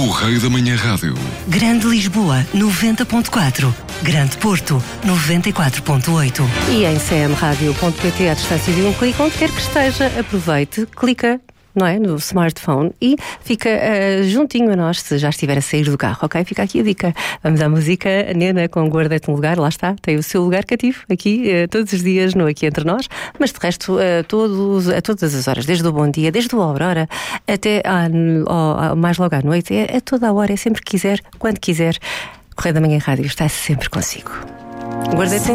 Correio da Manhã Rádio. Grande Lisboa, 90.4. Grande Porto, 94.8. E em cmradio.pt, à distância de um clique, onde quer que esteja, aproveite, clica, não é, no smartphone e fica juntinho a nós, se já estiver a sair do carro, ok? Fica aqui a dica. Vamos à música. A Nena com Guarda-te um Lugar, lá está, tem o seu lugar cativo aqui, todos os dias no Aqui Entre Nós, mas de resto, a todas as horas, desde o bom dia, desde o aurora até mais logo à noite, é toda a hora, é sempre que quiser, quando quiser. Correio da Manhã Rádio está sempre consigo. Guarda-te